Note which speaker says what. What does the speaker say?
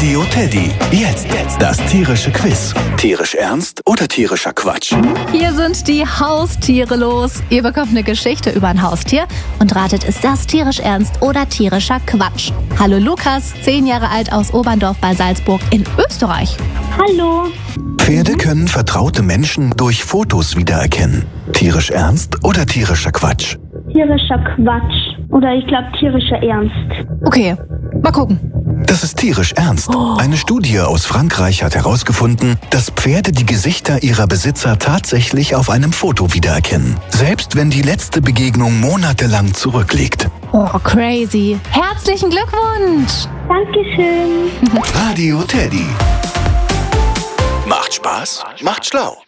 Speaker 1: Radio Teddy. Jetzt das tierische Quiz. Tierisch ernst oder tierischer Quatsch?
Speaker 2: Hier sind die Haustiere los. Ihr bekommt eine Geschichte über ein Haustier und ratet, ist das tierisch ernst oder tierischer Quatsch? Hallo Lukas, 10 Jahre alt aus Oberndorf bei Salzburg in Österreich.
Speaker 3: Hallo.
Speaker 1: Pferde können vertraute Menschen durch Fotos wiedererkennen. Tierisch ernst oder tierischer Quatsch?
Speaker 3: Tierischer Quatsch. Oder ich glaube tierischer Ernst.
Speaker 2: Okay, mal gucken.
Speaker 1: Das ist tierisch ernst. Eine Studie aus Frankreich hat herausgefunden, dass Pferde die Gesichter ihrer Besitzer tatsächlich auf einem Foto wiedererkennen. Selbst wenn die letzte Begegnung monatelang zurückliegt.
Speaker 2: Oh, crazy. Herzlichen Glückwunsch.
Speaker 3: Dankeschön.
Speaker 1: Radio Teddy. Macht Spaß, macht schlau.